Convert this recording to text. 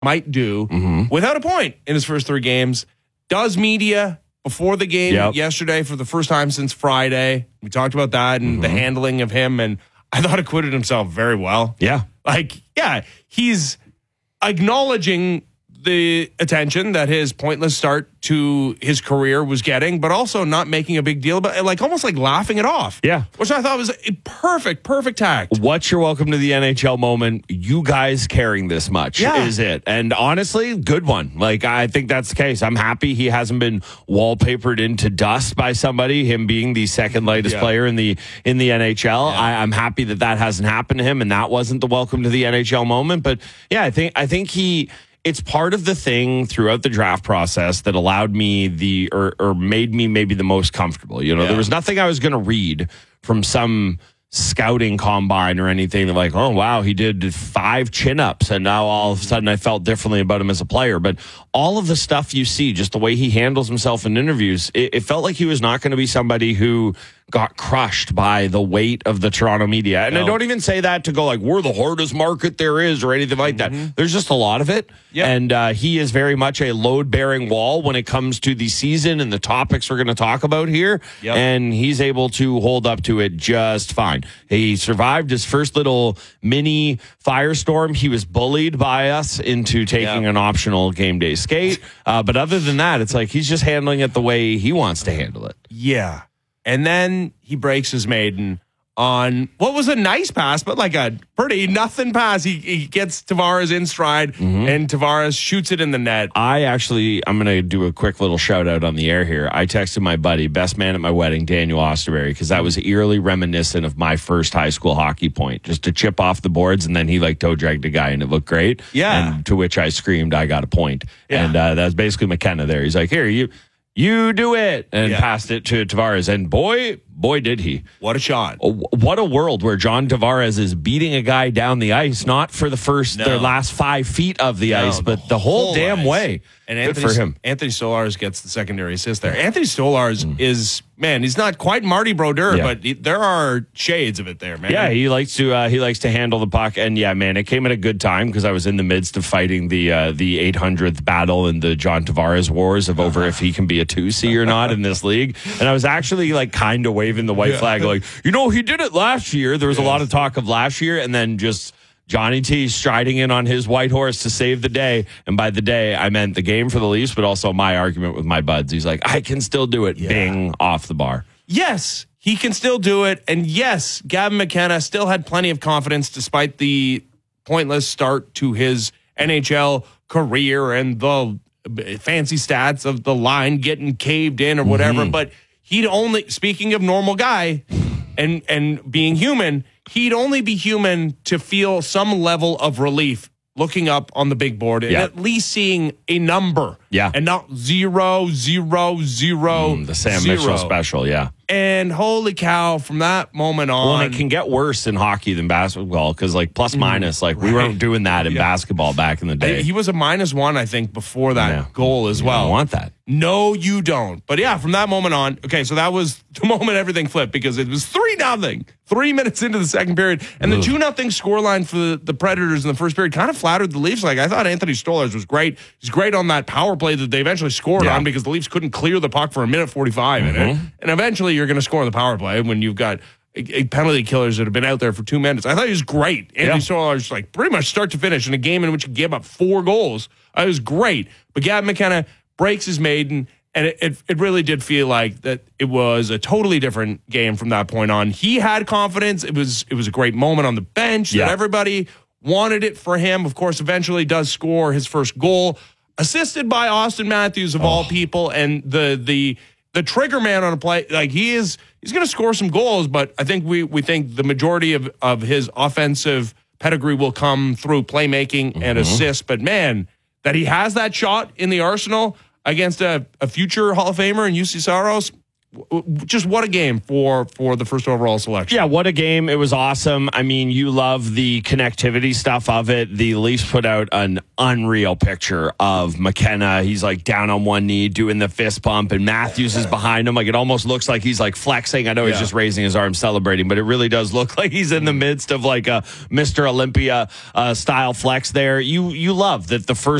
might do without a point in his first 3 games. Does media before the game yesterday for the first time since Friday. We talked about that and the handling of him, and I thought acquitted himself very well. Yeah. He's acknowledging the attention that his pointless start to his career was getting, but also not making a big deal about it, almost laughing it off. Yeah. Which I thought was a perfect tact. What's your welcome to the NHL moment? You guys caring this much is it. And honestly, good one. I think that's the case. I'm happy he hasn't been wallpapered into dust by somebody, him being the second latest player in the NHL. Yeah. I'm happy that hasn't happened to him, and that wasn't the welcome to the NHL moment. But yeah, I think it's part of the thing throughout the draft process that allowed me or made me maybe the most comfortable. There was nothing I was going to read from some scouting combine or anything oh, wow, he did 5 chin-ups and now all of a sudden I felt differently about him as a player. But all of the stuff you see, just the way he handles himself in interviews, it felt like he was not going to be somebody who got crushed by the weight of the Toronto media. And I don't even say that to go we're the hardest market there is or anything like that. There's just a lot of it. Yep. And he is very much a load-bearing wall when it comes to the season and the topics we're going to talk about here. Yep. And he's able to hold up to it just fine. He survived his first little mini firestorm. He was bullied by us into taking an optional game day skate. But other than that, it's he's just handling it the way he wants to handle it. Yeah. And then he breaks his maiden on what was a nice pass, but a pretty nothing pass. He gets Tavares in stride, and Tavares shoots it in the net. I'm going to do a quick little shout out on the air here. I texted my buddy, best man at my wedding, Daniel Osterberry, because that was eerily reminiscent of my first high school hockey point, just to chip off the boards, and then he toe dragged a guy, and it looked great. Yeah. And to which I screamed, I got a point. Yeah. And that was basically McKenna there. He's here, you do it, and passed it to Tavares, and boy, did he. What a shot. What a world where John Tavares is beating a guy down the ice, not for their last 5 feet of the ice, but the whole damn ice. Way. And good for him. Anthony Stolarz gets the secondary assist there. Anthony Stolarz is, man, he's not quite Marty Brodeur, but there are shades of it there, man. Yeah, he likes to handle the puck, and yeah, man, it came at a good time because I was in the midst of fighting the 800th battle in the John Tavares wars of over if he can be a 2C or not in this league, and I was actually kind of waving the white flag, he did it last year. There was a lot of talk of last year, and then just Johnny T striding in on his white horse to save the day. And by the day, I meant the game for the Leafs, but also my argument with my buds. He's I can still do it. Yeah. Bing, off the bar. Yes, he can still do it. And yes, Gavin McKenna still had plenty of confidence despite the pointless start to his NHL career and the fancy stats of the line getting caved in or whatever. But he'd only, speaking of normal guy and being human, he'd only be human to feel some level of relief looking up on the big board and at least seeing a number. Yeah. And not 0, 0, 0. The Sam Mitchell special, yeah. And holy cow, from that moment on. Well, and it can get worse in hockey than basketball because, plus minus, we weren't doing that in basketball back in the day. He was a -1, I think, before that goal as well. You don't want that. No, you don't. But yeah, from that moment on, okay, so that was the moment everything flipped because it was 3-0, 3 minutes into the second period. And the 2-0 scoreline for the Predators in the first period kind of flattered the Leafs. I thought Anthony Stolarz was great. He's great on that power play that they eventually scored on because the Leafs couldn't clear the puck for 1:45 in it. And eventually you're going to score on the power play when you've got penalty killers that have been out there for 2 minutes. I thought he was great. Anthony Stolarz, pretty much start to finish in a game in which he gave up 4 goals. It was great. But Gavin McKenna breaks his maiden, and it really did feel like that it was a totally different game from that point on. He had confidence. It was a great moment on the bench that everybody wanted it for him. Of course, eventually does score his first goal, assisted by Austin Matthews of all people, and the trigger man on a play. He's going to score some goals, but I think we think the majority of his offensive pedigree will come through playmaking and assists. But man, that he has that shot in the arsenal against a future Hall of Famer in UC Saros, just what a game for the first overall selection. Yeah, what a game. It was awesome. I mean, you love the connectivity stuff of it. The Leafs put out an unreal picture of McKenna. He's like down on one knee doing the fist bump, and Matthews is behind him. Like, it almost looks like he's like flexing. I know he's just raising his arm celebrating, but it really does look like he's in the midst of like a Mr. Olympia style flex there. You love that the first